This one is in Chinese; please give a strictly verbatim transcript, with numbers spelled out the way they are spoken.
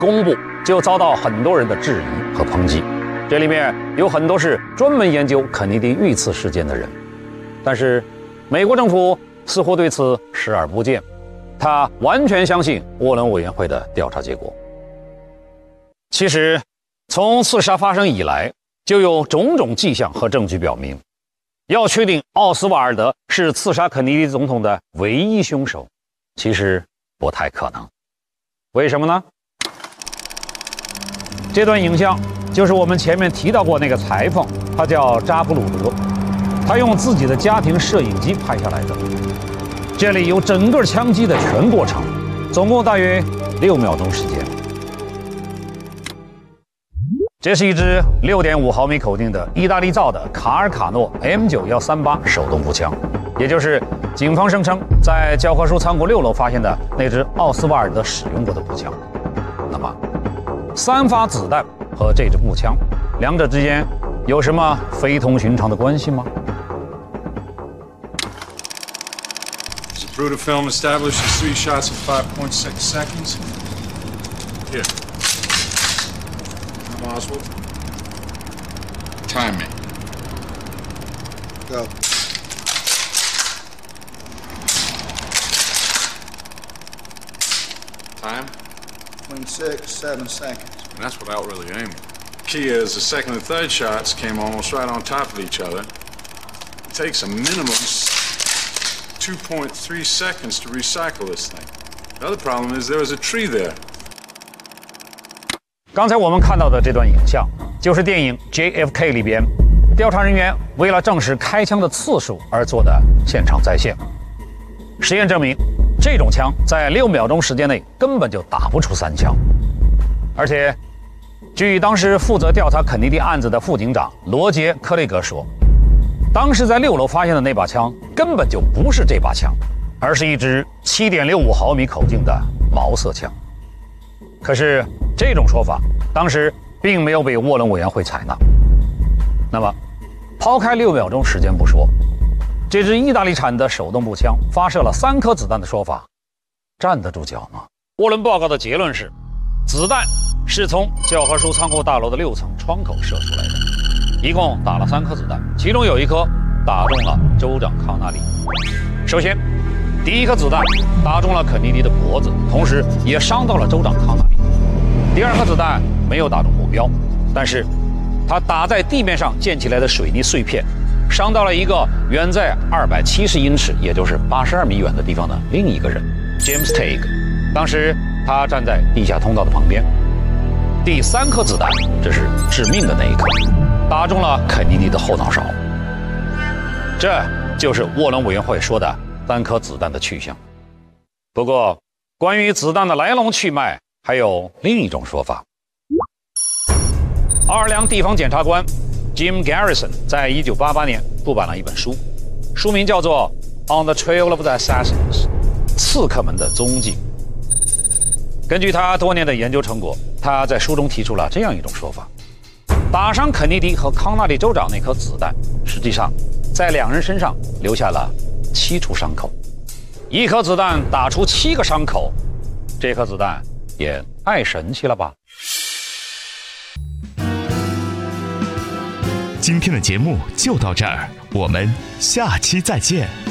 公布就遭到很多人的质疑和抨击。这里面有很多是专门研究肯尼迪遇刺事件的人，但是美国政府似乎对此视而不见，他完全相信沃伦委员会的调查结果。其实从刺杀发生以来，就有种种迹象和证据表明，要确定奥斯瓦尔德是刺杀肯尼迪总统的唯一凶手，其实不太可能。为什么呢？这段影像就是我们前面提到过那个裁缝，他叫扎布鲁德，他用自己的家庭摄影机拍下来的。这里有整个枪击的全过程，总共大约六秒钟时间。这是一支 六点五毫米口径的意大利造的卡尔卡诺 M 九一三八 手动步枪，也就是警方声称在教科书仓库六楼发现的那支奥斯瓦尔德使用过的步枪。那么三发子弹和这支步枪，两者之间有什么非同寻常的关系吗？ Zapruder film establishes three shots in five point six seconds. Here. I'm Oswald. Time me. Go. Time? Between six, seven seconds. And that's without really aiming. Key is the second and third shots came almost right on top of each other. It takes a minimum two point three seconds to recycle this thing. The other problem is there was a tree there. 刚才我们看到的这段影像，就是电影 J F K 里边调查人员为了证实开枪的次数而做的现场再现。实验证明，这种枪在六秒钟时间内根本就打不出三枪。而且，据当时负责调查肯尼迪案子的副警长罗杰·克雷格说，当时在六楼发现的那把枪根本就不是这把枪，而是一支 七点六五毫米口径的毛瑟枪。可是这种说法当时并没有被沃伦委员会采纳。那么抛开六秒钟时间不说，这支意大利产的手动步枪发射了三颗子弹的说法站得住脚吗？沃伦报告的结论是，子弹是从教科书仓库大楼的六层窗口射出来的，一共打了三颗子弹，其中有一颗打中了州长康纳利。首先，第一颗子弹打中了肯尼迪的脖子，同时也伤到了州长康纳利。第二颗子弹没有打中目标，但是它打在地面上溅起来的水泥碎片，伤到了一个远在二百七十英尺，也就是八十二米远的地方的另一个人 James Tague。当时他站在地下通道的旁边。第三颗子弹，这是致命的那一颗，打中了肯尼迪的后脑勺。这就是沃伦委员会说的三颗子弹的去向。不过，关于子弹的来龙去脉，还有另一种说法。奥尔良地方检察官 Jim Garrison 在一九八八年出版了一本书，书名叫做《On the Trail of the Assassins》，刺客们的踪迹。根据他多年的研究成果，他在书中提出了这样一种说法：打伤肯尼迪和康纳利州长那颗子弹，实际上在两人身上留下了七处伤口。一颗子弹打出七个伤口，这颗子弹也太神奇了吧！ 今天的节目就到这儿，我们下期再见。